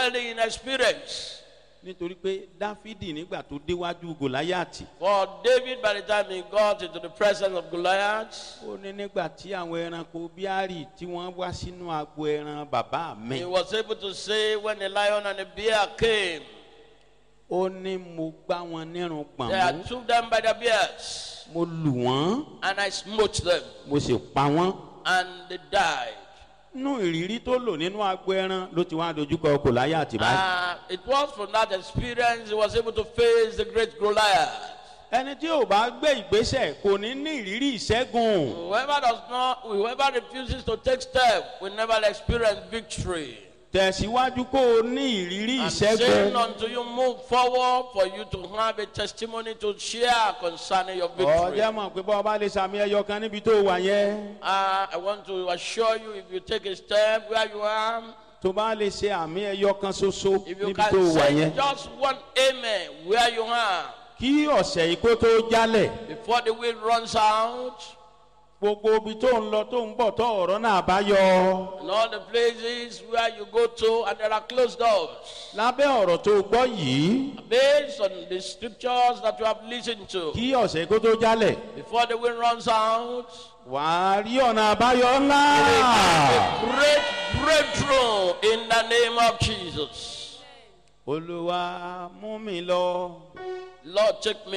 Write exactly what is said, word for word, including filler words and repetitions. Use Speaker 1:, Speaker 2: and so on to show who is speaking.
Speaker 1: dwelling in experience.
Speaker 2: Nítorí pé Dáfídì nígbà tó déwájú Gòláyátì,
Speaker 1: For David, by the time he got into the presence of Goliath,
Speaker 2: ó ní nígbà tí àwọn ẹranko bíárì tí wọ́n wá sínú agbo ẹran bàbá mi,
Speaker 1: he was able to say, when the lion and the bear came,
Speaker 2: ó ní mo gbá wọn nírun gbọ̀n
Speaker 1: I
Speaker 2: mú,
Speaker 1: took them by the beards,
Speaker 2: mo lù wọ́n,
Speaker 1: and I smote them,
Speaker 2: mo sì pa wọ́n.
Speaker 1: and they died.
Speaker 2: Nú ìrírí tó lò nínú agbo ẹran ló ti wá dojúkọ Gòláyátì báyìí.
Speaker 1: Uh, it was from that experience he was able to face the great Goliath.
Speaker 2: Ẹni tí ò bá gbé ìgbésẹ̀ kò ní ní ìrírí ìṣẹ́gun.
Speaker 1: Whoever does not, whoever refuses to take step will never experience victory.
Speaker 2: Tẹ̀síwájú kó o ní ìrírí
Speaker 1: I'm saying
Speaker 2: ìṣẹ́gun.
Speaker 1: until you move forward for you to have a testimony to share concerning your victory.
Speaker 2: Ọ̀jẹ̀ mọ̀ pé bọ́ọ̀ bá lè sàmì ẹyọ kan níbi tó wà yẹn.
Speaker 1: Uh, I want to assure you, if you take a step where you are,
Speaker 2: Tó bá lè ṣe àmì ẹyọ kan ṣoṣo
Speaker 1: if you
Speaker 2: níbi tó
Speaker 1: can
Speaker 2: wà
Speaker 1: say
Speaker 2: yẹn.
Speaker 1: just one amen where you are,
Speaker 2: Kí ọ̀sẹ̀ yìí kó tó jálẹ̀.
Speaker 1: before the wind runs out,
Speaker 2: Gbogbo ibi tó ń lọ tó ń bọ̀ tó ọ̀rọ̀ náà bá yọ.
Speaker 1: and all the places where you go to and there are closed doors.
Speaker 2: Lábẹ́ ọ̀rọ̀ tó gbọ́ yìí,
Speaker 1: Based on the scriptures that you have listened to,
Speaker 2: kí ọ̀sẹ̀ yìí kó tó jálẹ̀.
Speaker 1: before the wind runs out,
Speaker 2: Wàá rí ọ̀nà àbáyọ ńlá.
Speaker 1: a great breakthrough in the name of Jesus.
Speaker 2: Olúwa mú mi lọ.
Speaker 1: Lord, take me